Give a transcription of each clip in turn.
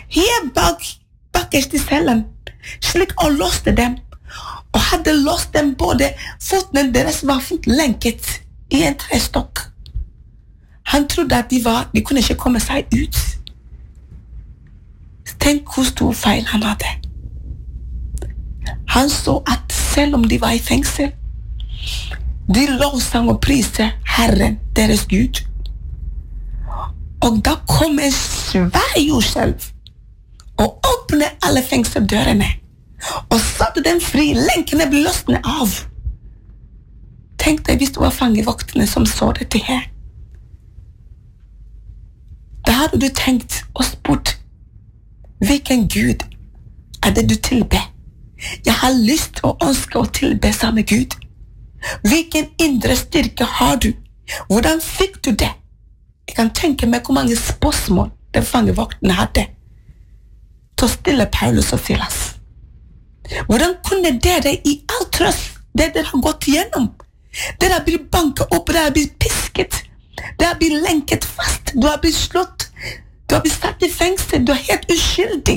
helt bakerst i cellen, slik og låste dem, og hadde låst dem både fotene deres var lenket i en trestokk. Han trodde at de kunne ikke komme seg ut. Tenk hvor stor feil han hadde. Han så at selv om de var i fengsel, de lovsang og priste Herren, deres Gud. Og da kom en svær jordskjelv og åpnet alle fengseldørene og satte dem fri, lenkene ble løsnet av. Tenk deg hvis det var fangevoktene som så dette her. Da hadde du tenkt og spurt, hvilken Gud er det du tilber? Jeg har lyst og ønsker å tilbe samme Gud. Hvilken indre styrke har du? Hvordan fikk du det? Jeg kan tenke meg hvor mange spørsmål den fangevokten hadde til å stille Paulus og Silas. Hvordan kunne dere i all trøst, det dere har gått igjennom? Dere har blitt banket opp, dere har blitt pisket, dere har blitt lenket fast, du har blitt slått, du har blitt satt i fengsel, du er helt uskyldig.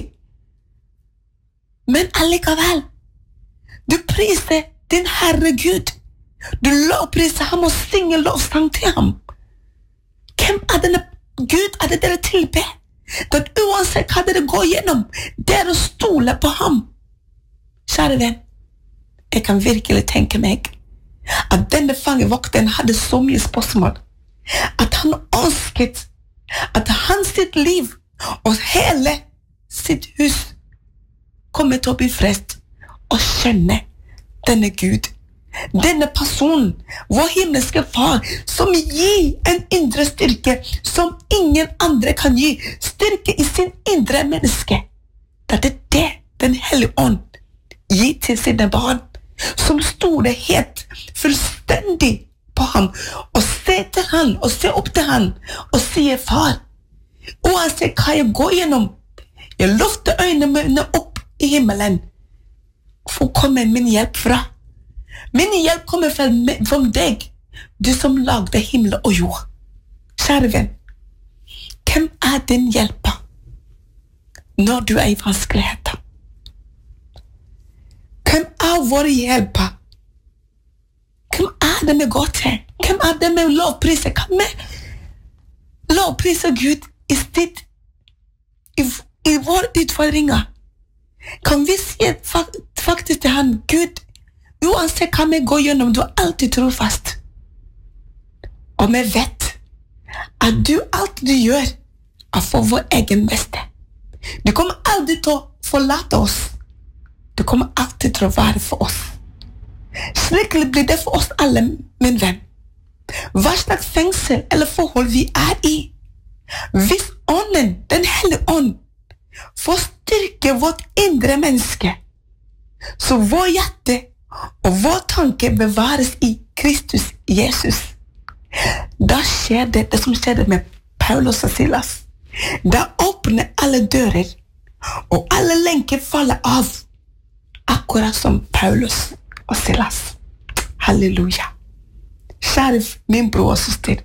Men allikevel, du priser din Herre Gud, du lovpriser ham og synger lovsang til ham. Hvem er denne Gud er det dere tilber? At uansett hva dere går gjennom, dere stoler på ham. Kjære venn, jeg kan virkelig tenke meg at denne fangevokten hadde så mye spørsmål, at han ønsket at hans sitt liv og hele sitt hus kommer til å bli frelst og kjenne denne Gud. Denne personen, vår himmelske far, som gir en indre styrke som ingen andre kan gi, styrke i sin indre menneske. Det er det den hellige ånd gir til sine barn, som stoler helt fullstendig på ham, og ser til han, og ser opp til han, og sier, far, uansett hva jeg går gjennom, jeg løfter øynene mine opp i himmelen, for kommer min hjelp fra. Min hjelp kommer fra deg, du som lagde himmel og jord. Kjære venn, hvem er din hjelper når du er i vanskeligheter? Hvem er vår hjelper? Hvem er det vi går til? Hvem er det vi lovpriser? Kan vi lovprise Gud i våre utfordringer? Kan vi si faktisk til han, Gud, uansett hva vi går gjennom, du er alltid trofast. Og vi vet at du alltid gjør er for vår egen beste. Du kommer aldri til å forlate oss. Du kommer alltid til å være for oss. Slik blir det for oss alle, min venn. Hva slags fengsel eller forhold vi er i. Hvis ånden, den hellige ånd, får styrke vårt indre menneske, så vår hjerte og vår tanke bevares i Kristus Jesus. Da skjer det som skjedde med Paulus og Silas. Da åpner alle dører, og alle lenker faller av, akkurat som Paulus og Silas. Halleluja. Kjære min bror og søster,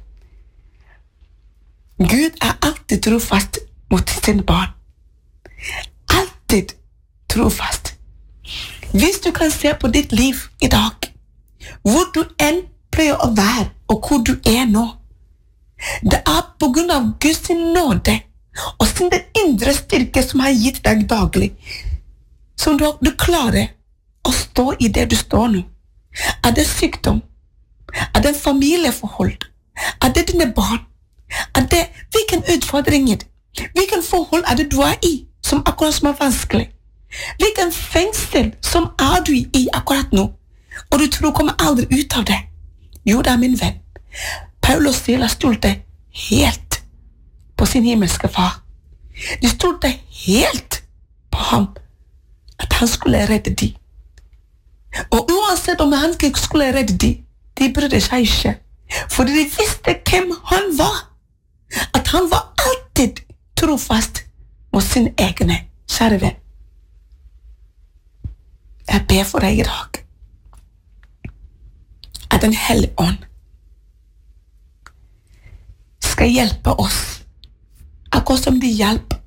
Gud er alltid trofast mot sine barn. Alltid trofast. Hvis du kan se på ditt liv i dag, hvor du enn pleier å være, og hvor du er nå, det er på grunn av Guds nåde, og sin indre styrke som har gitt deg daglig, som du klarer å stå i det du står nå. Er det sykdom? Er det familieforhold? Er det dine barn? Er det hvilken utfordringer? Hvilken forhold er det du er i, som akkurat som er vanskelig? Hvilken fengsel som er du i akkurat nå, og du tror kommer aldri ut av det? Jo, det er min venn. Paulus og Silas stolte helt på sin himmelske far. De stolte helt på ham, at han skulle redde dem. Og uansett om han ikke skulle redde dem, de brydde seg ikke, fordi de visste hvem han var. At han var alltid trofast mot sin egne. Kjære venn, jeg ber for deg i dag, at den hellige ånd skal hjelpe oss, akkurat som de hjelper